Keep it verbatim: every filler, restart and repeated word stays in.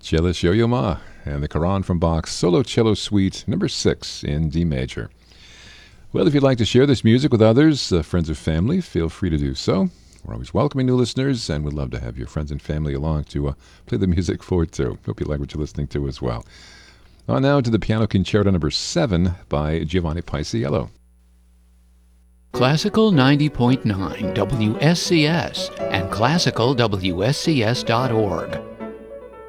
Chellish Yo-Yo Ma and the Quran from Bach's Solo Cello Suite number six in D major. Well, if you'd like to share this music with others, uh, friends or family, feel free to do so. We're always welcoming new listeners, and we'd love to have your friends and family along to uh, play the music for it, too. Hope you like what you're listening to as well. On now to the Piano Concerto number seven by Giovanni Paisiello. Classical ninety point nine W S C S and classical W S C S dot org